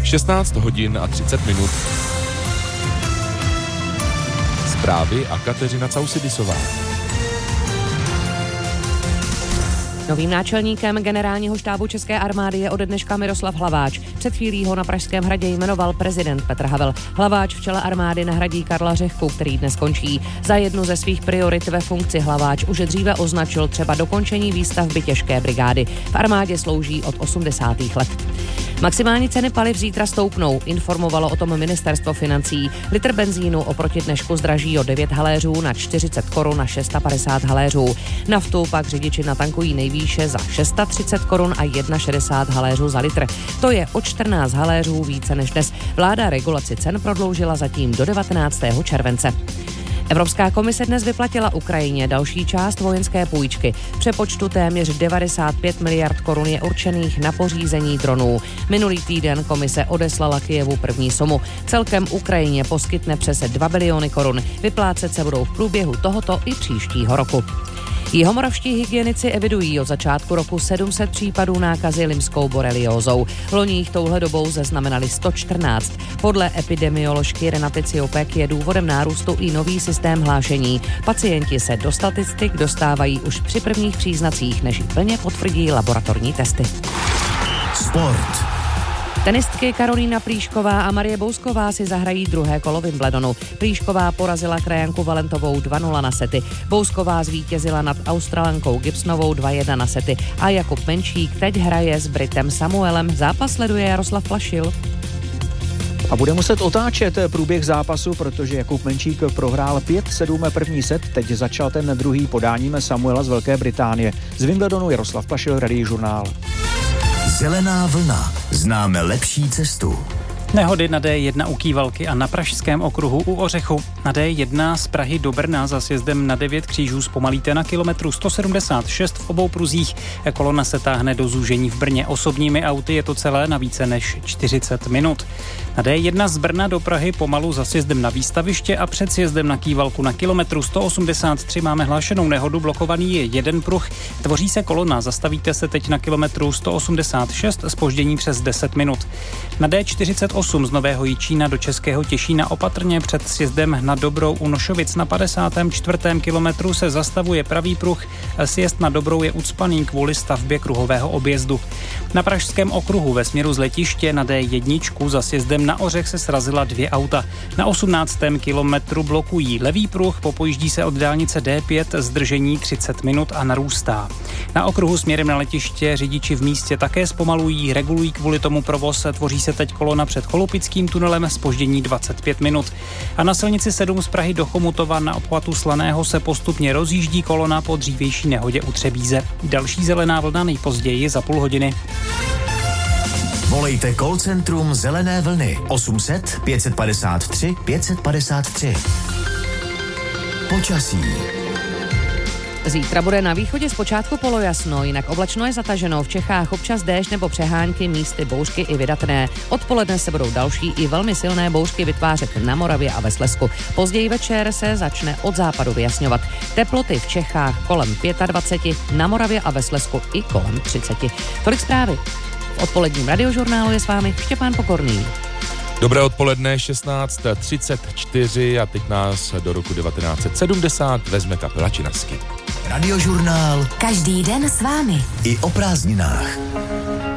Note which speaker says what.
Speaker 1: 16 hodin a 30 minut. Zprávy a Kateřina Causidisová.
Speaker 2: Novým náčelníkem generálního štábu České armády je ode dneška Miroslav Hlaváč. Před chvílí ho na Pražském hradě jmenoval prezident Petr Havel. Hlaváč v čele armády nahradí Karla Řehku, který dnes končí. Za jednu ze svých priorit ve funkci Hlaváč už dříve označil třeba dokončení výstavby těžké brigády. V armádě slouží od 80. let. Maximální ceny paliv zítra stoupnou, informovalo o tom ministerstvo financí. Litr benzínu oproti dnešku zdraží o 9 haléřů na 40 korun na 650 haléřů. Naftu pak řidiči natankují nejvýše za 630 korun a 1,60 haléřů za litr. To je o 14 haléřů více než dnes. Vláda regulaci cen prodloužila zatím do 19. července. Evropská komise dnes vyplatila Ukrajině další část vojenské půjčky. V přepočtu téměř 95 miliard korun je určených na pořízení dronů. Minulý týden komise odeslala Kyjevu první sumu. Celkem Ukrajině poskytne přes 2 biliony korun. Vyplácet se budou v průběhu tohoto i příštího roku. Jihomoravští hygienici evidují od začátku roku 700 případů nákazy limskou boreliózou. Loni jich touhle dobou zaznamenali 114. Podle epidemioložky Renaty Ciopek je důvodem nárůstu i nový systém hlášení. Pacienti se do statistik dostávají už při prvních příznacích, než ji plně potvrdí laboratorní testy.
Speaker 3: Sport.
Speaker 2: Tenistky Karolína Plíšková a Marie Bousková si zahrají druhé kolo Wimbledonu. Plíšková porazila krajanku Valentovou 2-0 na sety. Bousková zvítězila nad Australankou Gibsonovou 2-1 na sety. A Jakub Menšík teď hraje s Britem Samuelem. Zápas sleduje Jaroslav Plašil.
Speaker 4: A bude muset otáčet průběh zápasu, protože Jakub Menšík prohrál 5-7 první set, teď začal ten druhý podáním Samuela z Velké Británie. Z Wimbledonu Jaroslav Plašil, Radiožurnál.
Speaker 3: Zelená vlna. Známe lepší cestu.
Speaker 5: Nehody na D1 u Kývalky a na Pražském okruhu u Ořechu. Na D1 z Prahy do Brna za sjezdem na 9 křížů zpomalíte na kilometru 176 v obou pruzích. Kolona se táhne do zúžení v Brně. Osobními auty je to celé na více než 40 minut. Na D1 z Brna do Prahy pomalu za sjezdem na Výstaviště a před sjezdem na Kývalku na kilometru 183 máme hlášenou nehodu, blokovaný je jeden pruh. Tvoří se kolona, zastavíte se teď na kilometru 186, zpoždění přes 10 minut. Na D48 z Nového Jičína do Českého Těšína opatrně před sjezdem na Dobrou u Nošovic na 54. kilometru se zastavuje pravý pruh. Sjezd na Dobrou je ucpaný kvůli stavbě kruhového objezdu. Na Pražském okruhu ve směru z letiště na D1 za sjezdem na Ořech se srazila 2 auta. Na 18. kilometru blokují levý pruh, popojíždí se od dálnice D5, zdržení 30 minut a narůstá. Na okruhu směrem na letiště řidiči v místě také zpomalují, regulují kvůli tomu provoz, tvoří se teď kolona před Cholupickým tunelem, zpoždění 25 minut. A na silnici 7 z Prahy do Chomutova na obchvatu Slaného se postupně rozjíždí kolona po dřívější nehodě u Třebíze. Další zelená vlna nejpozději za půl hodiny.
Speaker 3: Volejte call centrum Zelené vlny 800 553 553. Počasí.
Speaker 2: Zítra bude na východě zpočátku polojasno, jinak oblačno je zataženo. V Čechách občas déšť nebo přehánky, místy bouřky i vydatné. Odpoledne se budou další i velmi silné bouřky vytvářet na Moravě a ve Slezsku. Později večer se začne od západu vyjasňovat. Teploty v Čechách kolem 25, na Moravě a ve Slezsku i kolem 30. Tolik zprávy. V odpoledním Radiožurnálu je s vámi Štěpán Pokorný.
Speaker 1: Dobré odpoledne, 16:34 a teď nás do roku 1970 vezme kapela Činasky.
Speaker 3: Radiožurnál.
Speaker 6: Každý den s vámi.
Speaker 3: I o prázdninách.